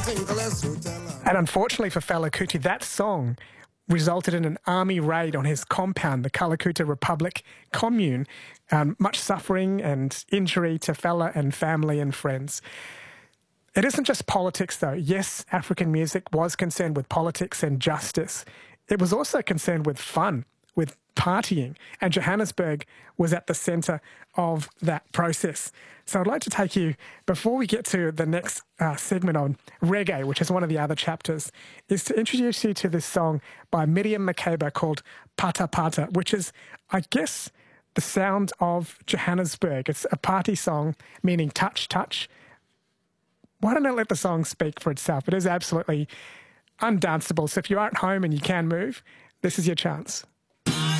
And unfortunately for Fela Kuti, that song resulted in an army raid on his compound, the Kalakuta Republic commune. Much suffering and injury to Fela and family and friends. It isn't just politics, though. Yes, African music was concerned with politics and justice. It was also concerned with fun, with partying, and Johannesburg was at the centre of that process. So I'd like to take you, before we get to the next segment on reggae, which is one of the other chapters, is to introduce you to this song by Miriam Makeba called Pata Pata, which is, I guess, the sound of Johannesburg. It's a party song meaning touch, touch. Why don't I let the song speak for itself? It is absolutely undanceable. So if you are at home and you can move, this is your chance.